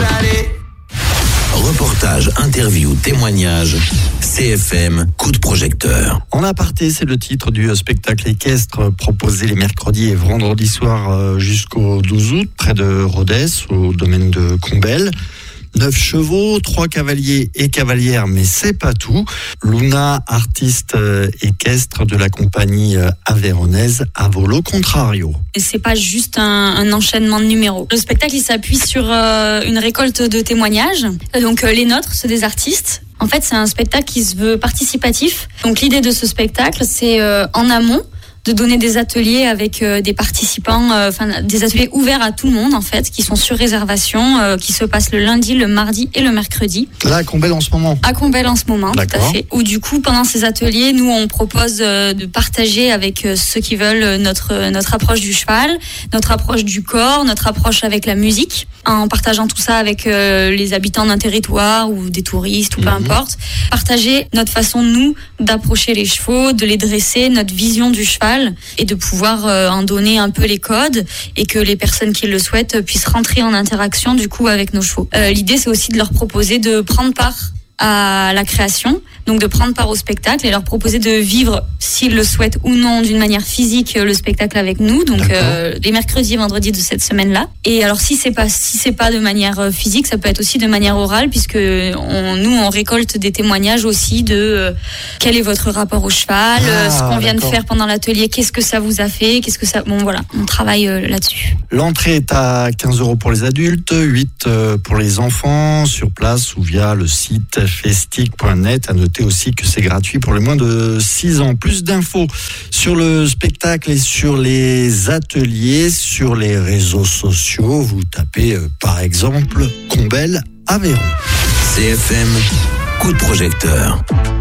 installé. Reportage, interview, témoignage, CFM, coup de projecteur. En aparté, c'est le titre du spectacle équestre proposé les mercredis et vendredis soirs jusqu'au 12 août, près de Rodez, au domaine de Combel. 9 chevaux, 3 cavaliers et cavalières, mais c'est pas tout. Luna, artiste équestre de la compagnie aveyronnaise Avolo Contrario. Et c'est pas juste un enchaînement de numéros. Le spectacle, il s'appuie sur une récolte de témoignages. Donc les nôtres, ceux des artistes. En fait, c'est un spectacle qui se veut participatif. Donc l'idée de ce spectacle, c'est en amont de donner des ateliers avec des participants, des ateliers ouverts à tout le monde en fait, qui sont sur réservation, qui se passent le lundi, le mardi et le mercredi. Là, à Combel en ce moment. À Combel en ce moment, D'accord. Tout à fait. Où du coup, pendant ces ateliers, nous on propose de partager avec ceux qui veulent notre approche du cheval, notre approche du corps, notre approche avec la musique, en partageant tout ça avec les habitants d'un territoire ou des touristes ou peu importe. Partager notre façon nous d'approcher les chevaux, de les dresser, notre vision du cheval. Et de pouvoir en donner un peu les codes et que les personnes qui le souhaitent puissent rentrer en interaction du coup avec nos chevaux. L'idée c'est aussi de leur proposer de prendre part à la création, donc de prendre part au spectacle et leur proposer de vivre, s'ils le souhaitent ou non, d'une manière physique le spectacle avec nous, donc les mercredis et vendredis de cette semaine-là. Et alors si c'est pas de manière physique, ça peut être aussi de manière orale, puisque on récolte des témoignages aussi de quel est votre rapport au cheval, ce qu'on vient de faire pendant l'atelier, qu'est-ce que ça vous a fait, bon voilà, on travaille là-dessus. L'entrée est à 15 € pour les adultes, 8 pour les enfants, sur place ou via le site festic.net. À noter aussi que c'est gratuit pour les moins de 6 ans. Plus d'infos sur le spectacle et sur les ateliers sur les réseaux sociaux. Vous tapez par exemple Combel Aveyron. CFM, coup de projecteur.